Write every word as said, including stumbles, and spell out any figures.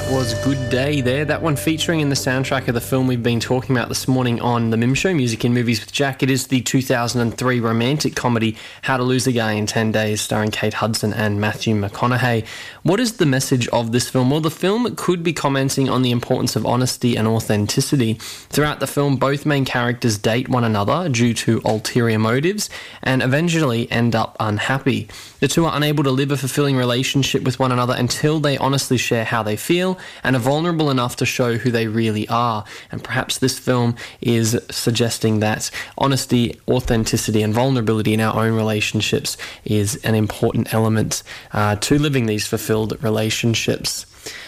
Was Good Day there. That one featuring in the soundtrack of the film we've been talking about this morning on The Mim Show, Music in Movies with Jack. It is the two thousand three romantic comedy How to Lose a Guy in ten days, starring Kate Hudson and Matthew McConaughey. What is the message of this film? Well, the film could be commenting on the importance of honesty and authenticity. Throughout the film, both main characters date one another due to ulterior motives and eventually end up unhappy. The two are unable to live a fulfilling relationship with one another until they honestly share how they feel and are vulnerable enough to show who they really are. And perhaps this film is suggesting that honesty, authenticity and vulnerability in our own relationships is an important element uh, to living these fulfilled relationships.